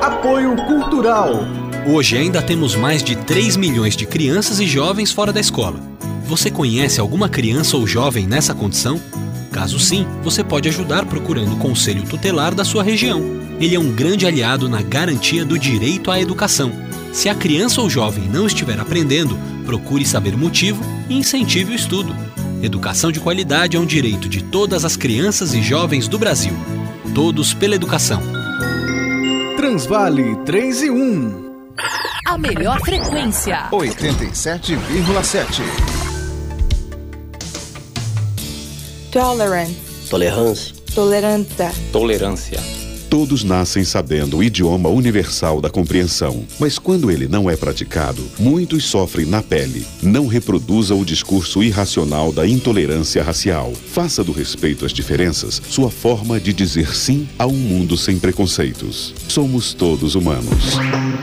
Apoio Cultural. Hoje ainda temos mais de 3 milhões de crianças e jovens fora da escola. Você conhece alguma criança ou jovem nessa condição? Caso sim, você pode ajudar procurando o conselho tutelar da sua região. Ele é um grande aliado na garantia do direito à educação. Se a criança ou jovem não estiver aprendendo, procure saber o motivo e incentive o estudo. Educação de qualidade é um direito de todas as crianças e jovens do Brasil. Todos pela educação. Transvale 3 e 1. A melhor frequência. 87,7. Tolerance. Tolerância. Tolerância. Tolerância. Todos nascem sabendo o idioma universal da compreensão, mas quando ele não é praticado, muitos sofrem na pele. Não reproduza o discurso irracional da intolerância racial. Faça do respeito às diferenças sua forma de dizer sim a um mundo sem preconceitos. Somos todos humanos.